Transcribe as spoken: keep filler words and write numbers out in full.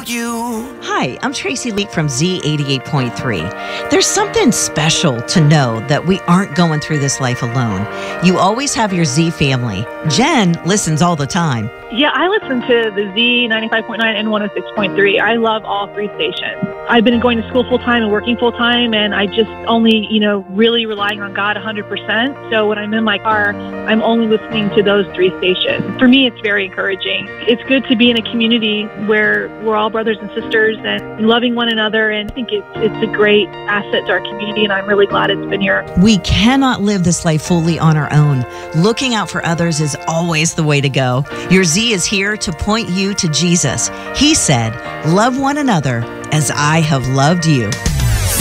loved you. Hi, I'm Tracy Leak from Z eighty-eight point three. There's something special to know that we aren't going through this life alone. You always have your Z family. Jen listens all the time. Yeah, I listen to the Z ninety-five point nine and one oh six point three. I love all three stations. I've been going to school full time and working full time, and I just only, you know, really relying on God one hundred percent. So when I'm in my car, I'm only listening to those three stations. For me, it's very encouraging. It's good to be in a community where we're all brothers and sisters and loving one another, and I think it's, it's a great asset to our community, and I'm really glad it's been here. We cannot live this life fully on our own. Looking out for others is always the way to go. Your Z is here to point you to Jesus. He said, "Love one another as I have loved you."